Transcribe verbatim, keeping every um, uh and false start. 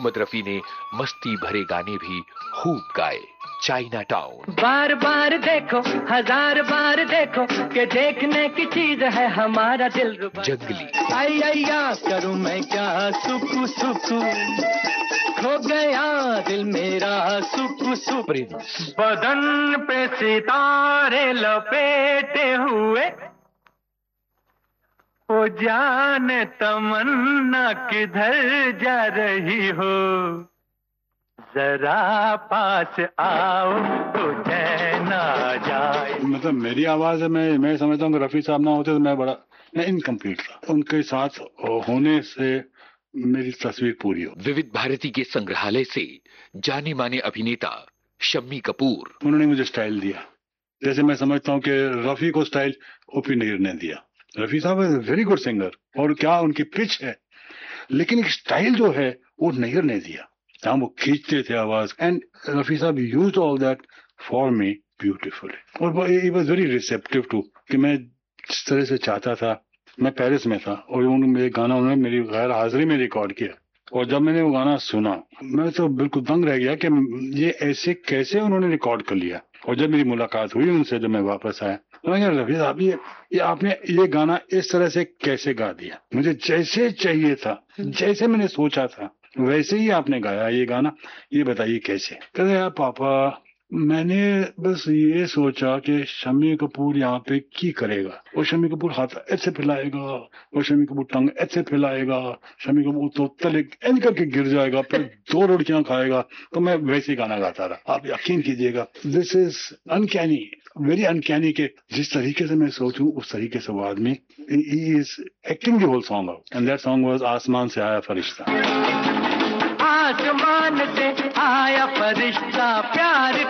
मोहम्मद रफी ने मस्ती भरे गाने भी खूब गाए। China town. बार बार देखो, हजार बार देखो, कि देखने की चीज है हमारा दिल रुबा। जंगली। आई अय्या करूं मैं क्या, सुकू सुकू खो गया दिल मेरा, सुकू सुकू। प्रिंस। बदन पे सितारे लपेटे हुए, ओ जाने तमन्ना किधर जा रही हो, जरा पास आओ तो चैन आ जाए। मतलब मेरी आवाज है, मैं मैं समझता हूँ कि रफी साहब ना होते तो मैं बड़ा मैं इनकम्प्लीट था। उनके साथ होने से मेरी तस्वीर पूरी हो। विविध भारती के संग्रहालय से जाने माने अभिनेता शम्मी कपूर। उन्होंने मुझे स्टाइल दिया, जैसे मैं समझता हूँ कि रफी को स्टाइल ओपी नैयर ने दिया। रफी साहब इज वेरी गुड सिंगर, और क्या उनकी पिच है, लेकिन एक स्टाइल जो है वो नैयर ने दिया। जहाँ वो खींचते थे आवाज, एंड रफी साहब used all that for me beautifully. और he was very receptive to, कि मैं जिस तरह से चाहता था। मैं पेरिस में था और उन्होंने मेरे गाना उन्होंने मेरी गैर हाजिरी में रिकॉर्ड किया, और जब मैंने वो गाना सुना मैं तो बिल्कुल दंग रह गया कि ये ऐसे कैसे उन्होंने रिकॉर्ड कर लिया। और जब मेरी मुलाकात हुई उनसे, जब मैं वापस आया, तो मैं कहा रफी साहब ये, ये आपने ये गाना इस तरह से कैसे गा दिया, मुझे जैसे चाहिए था, जैसे मैंने सोचा था वैसे ही आपने गाया ये गाना, ये बताइए कैसे। कहते यार पापा, मैंने बस ये सोचा कि शम्मी कपूर यहाँ पे की करेगा, और शम्मी कपूर हाथ ऐसे फैलाएगा, और शम्मी कपूर टंग ऐसे फैलाएगा, शम्मी कपूर तो तले ऐन करके गिर जाएगा, फिर दो रोटियां खाएगा। तो मैं वैसे ही गाना गाता रहा। आप यकीन कीजिएगा, this is uncanny, very uncanny, के जिस तरीके से मैं सोचूं उस तरीके से वो आदमी he is acting the whole song out. And that song was आसमान से आया फरिश्ता। आसमान से आया फरिश्ता प्यार